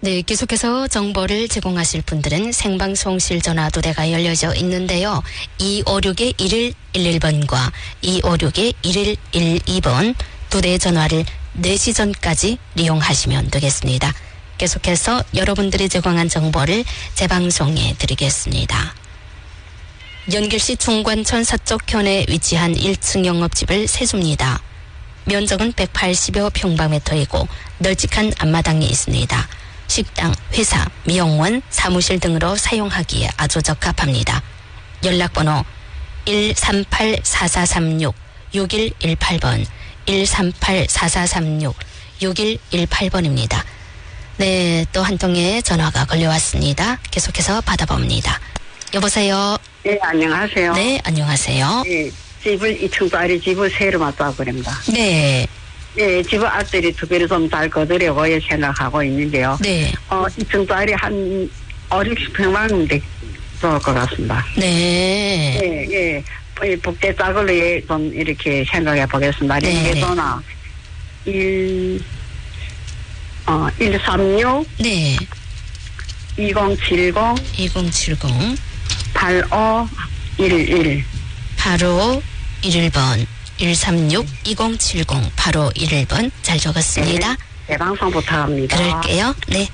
네, 계속해서 정보를 제공하실 분들은 생방송실 전화 2대가 열려져 있는데요. 256-1111번과 256-1112번 2대 전화를 4시 전까지 이용하시면 되겠습니다. 계속해서 여러분들이 제공한 정보를 재방송해 드리겠습니다. 연길시 중관천 서쪽 현에 위치한 1층 영업집을 세줍니다. 면적은 180여 평방미터이고 널찍한 앞마당이 있습니다. 식당, 회사, 미용원, 사무실 등으로 사용하기에 아주 적합합니다. 연락번호 138-4436-6118번, 138-4436-6118번입니다. 네, 또 한 통의 전화가 걸려왔습니다. 계속해서 받아봅니다. 여보세요? 네, 안녕하세요. 네, 안녕하세요. 네, 집을 2층짜리 집을 새로 맞다고 그럽니다. 네. 네, 집을 앞들이 두 개를 좀 잘 거두려고 생각하고 있는데요. 네. 2층짜리 한 50평방은 될 것 같습니다. 네. 예, 예. 북대 짝으로 좀 이렇게 생각해 보겠습니다. 네. 전화 136 네. 2070 8511 8511번 136-2070-8511번 잘 적었습니다. 네, 방송 부탁합니다. 그럴게요. 네.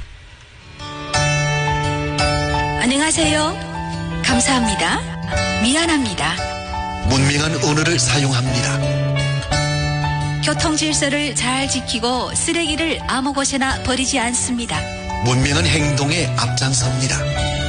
안녕하세요. 감사합니다. 미안합니다. 문명한 언어를 사용합니다. 교통질서를 잘 지키고 쓰레기를 아무 곳에나 버리지 않습니다. 문명한 행동에 앞장섭니다.